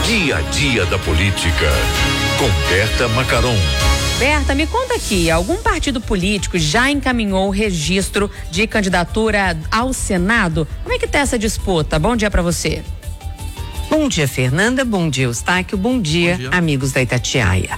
Dia a dia da política, com Berta Macaron. Berta, me conta aqui, algum partido político já encaminhou o registro de candidatura ao Senado? Como é que tá essa disputa? Bom dia pra você. Bom dia, Fernanda. Bom dia, Eustáquio. Bom dia, amigos da Itatiaia.